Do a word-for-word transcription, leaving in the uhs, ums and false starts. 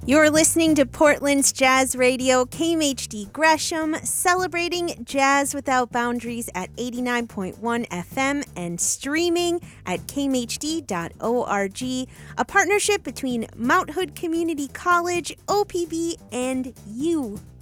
You're listening to Portland's Jazz Radio, K M H D Gresham, celebrating jazz without boundaries at eighty-nine point one F M and streaming at k m h d dot org, a partnership between Mount Hood Community College, O P B, and you.